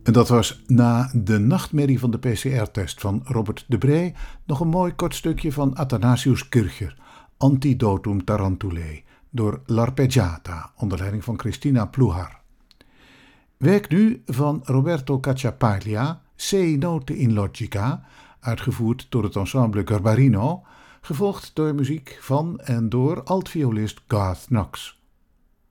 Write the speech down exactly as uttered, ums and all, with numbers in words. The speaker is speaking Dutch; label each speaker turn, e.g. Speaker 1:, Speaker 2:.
Speaker 1: En dat was na de nachtmerrie van de P C R-test van Robert de Bree nog een mooi kort stukje van Athanasius Kircher, Antidotum Tarantulae, door L'Arpeggiata, onder leiding van Christina Pluhar. Werk nu van Roberto Cacciapaglia, C-noten in logica, uitgevoerd door het ensemble Garbarino, gevolgd door muziek van en door altviolist Garth Knox.